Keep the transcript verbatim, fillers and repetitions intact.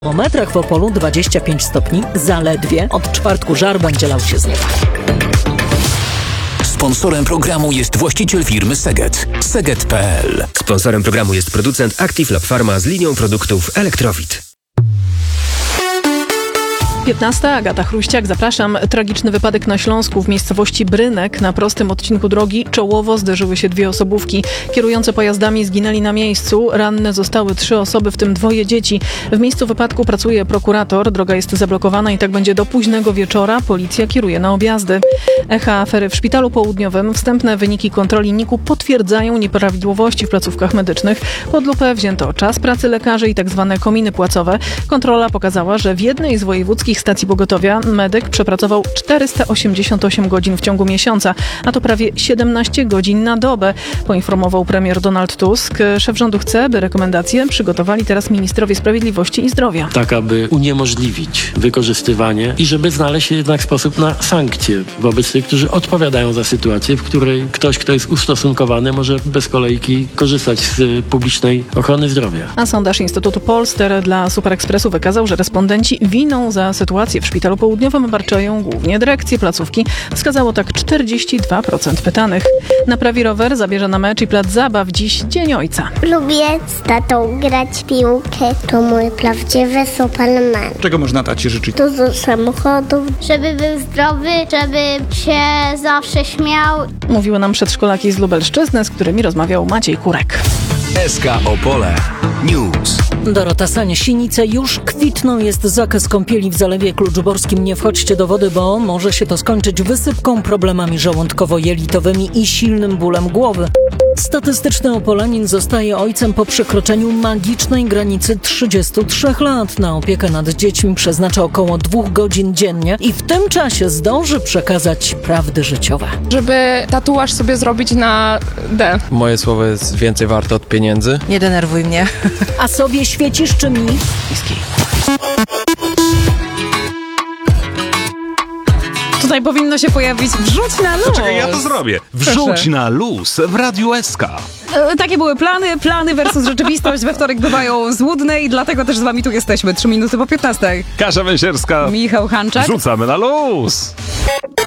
W termometrach w Opolu dwadzieścia pięć stopni, zaledwie. Od czwartku żar będzie lał się z nieba. Sponsorem programu jest właściciel firmy Seget. Seget kropka pe el. Sponsorem programu jest producent Active Lab Pharma z linią produktów Elektrowit. piętnasta. Agata Chruściak, zapraszam. Tragiczny wypadek na Śląsku w miejscowości Brynek. Na prostym odcinku drogi czołowo zderzyły się dwie osobówki. Kierujące pojazdami zginęli na miejscu. Ranne zostały trzy osoby, w tym dwoje dzieci. W miejscu wypadku pracuje prokurator. Droga jest zablokowana i tak będzie do późnego wieczora. Policja kieruje na objazdy. Echa afery w Szpitalu Południowym. Wstępne wyniki kontroli N I K-u potwierdzają nieprawidłowości w placówkach medycznych. Pod lupę wzięto czas pracy lekarzy i tak zwane kominy płacowe. Kontrola pokazała, że w jednej z wojewódzkich stacji pogotowia medyk przepracował czterysta osiemdziesiąt osiem godzin w ciągu miesiąca, a to prawie siedemnaście godzin na dobę, poinformował premier Donald Tusk. Szef rządu chce, by rekomendacje przygotowali teraz ministrowie sprawiedliwości i zdrowia. Tak, aby uniemożliwić wykorzystywanie i żeby znaleźć jednak sposób na sankcje wobec tych, którzy odpowiadają za sytuację, w której ktoś, kto jest ustosunkowany, może bez kolejki korzystać z publicznej ochrony zdrowia. A sondaż Instytutu Polster dla Superekspresu wykazał, że respondenci winą za sytuację w Szpitalu Południowym obarczają głównie dyrekcję placówki. Wskazało tak czterdzieści dwa procent pytanych. Naprawi rower, zabierze na mecz i plac zabaw. Dziś Dzień Ojca. Lubię z tatą grać w piłkę. To mój prawdziwy Superman. Czego można tacie życzyć? Dużo samochodów. Żeby był zdrowy, żeby się zawsze śmiał. Mówiły nam przedszkolaki z Lubelszczyzny, z którymi rozmawiał Maciej Kurek. S K Opole News. Dorota Sanie, Sinice już kwitną, jest zakaz kąpieli w Zalewie Kluczborskim. Nie wchodźcie do wody, bo może się to skończyć wysypką, problemami żołądkowo-jelitowymi i silnym bólem głowy. Statystyczny Opolanin zostaje ojcem po przekroczeniu magicznej granicy trzydziestu trzech lat. Na opiekę nad dziećmi przeznacza około dwóch godzin dziennie i w tym czasie zdąży przekazać prawdy życiowe. Żeby tatuaż sobie zrobić na D. Moje słowo jest więcej warte od pieniędzy. Nie denerwuj mnie. A sobie świecisz czy mi? Tutaj powinno się pojawić wrzuć na luz. Czekaj, ja to zrobię. Wrzuć Proszę. na luz w Radiu S K. E, takie były plany. Plany versus rzeczywistość we wtorek bywają złudne i dlatego też z wami tu jesteśmy. Trzy minuty po piętnastej. Kasia Węsierska. Michał Hanczak. Wrzucamy na luz.